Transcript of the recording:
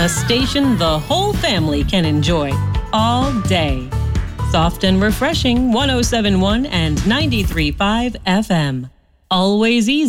A station the whole family can enjoy all day. Soft and refreshing 107.1 and 93.5 FM. Always easy.